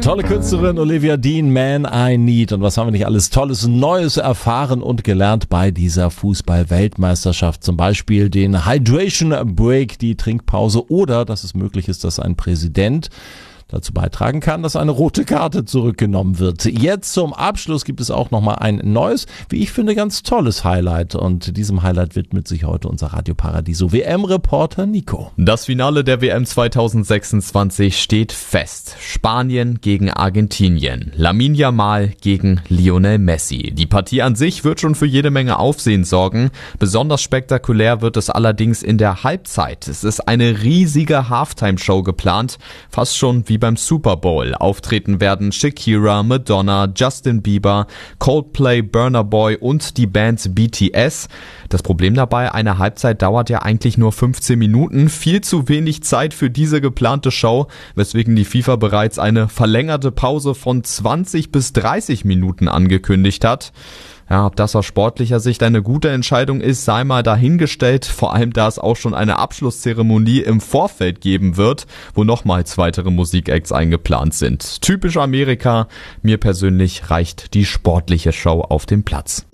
Tolle Künstlerin Olivia Dean, Man I Need. Und was haben wir nicht alles Tolles Neues erfahren und gelernt bei dieser Fußball-Weltmeisterschaft. Zum Beispiel den Hydration Break, die Trinkpause, oder dass es möglich ist, dass ein Präsident dazu beitragen kann, dass eine rote Karte zurückgenommen wird. Jetzt zum Abschluss gibt es auch nochmal ein neues, wie ich finde, ganz tolles Highlight. Und diesem Highlight widmet sich heute unser Radio Paradiso WM-Reporter Nico. Das Finale der WM 2026 steht fest. Spanien gegen Argentinien. Lamine Yamal gegen Lionel Messi. Die Partie an sich wird schon für jede Menge Aufsehen sorgen. Besonders spektakulär wird es allerdings in der Halbzeit. Es ist eine riesige Halftime-Show geplant, fast schon wie beim Super Bowl. Auftreten werden Shakira, Madonna, Justin Bieber, Coldplay, Burna Boy und die Band BTS. Das Problem dabei, eine Halbzeit dauert ja eigentlich nur 15 Minuten. Viel zu wenig Zeit für diese geplante Show, weswegen die FIFA bereits eine verlängerte Pause von 20 bis 30 Minuten angekündigt hat. Ja, ob das aus sportlicher Sicht eine gute Entscheidung ist, sei mal dahingestellt, vor allem da es auch schon eine Abschlusszeremonie im Vorfeld geben wird, wo nochmals weitere Musikacts eingeplant sind. Typisch Amerika, mir persönlich reicht die sportliche Show auf dem Platz.